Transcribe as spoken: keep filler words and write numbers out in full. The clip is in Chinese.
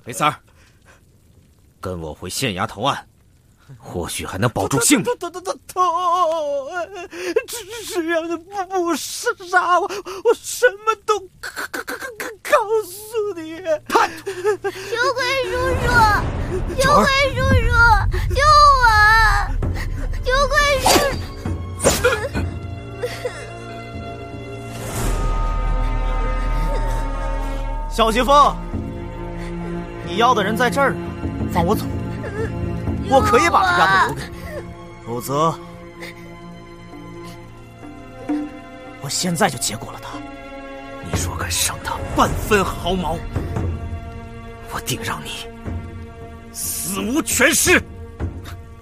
裴三儿，跟我回县衙投案，或许还能保住性命。 头头头头，只只要你不不杀我，我什么都告告告告告诉你。 叛徒！ 秋葵叔叔，秋葵叔叔，救我！秋葵叔叔。 小媳妇，你要的人在这儿呢，放我走。我可以把这丫头留给你，否则我现在就结果了她。你若敢伤她半分毫毛，我定让你死无全尸。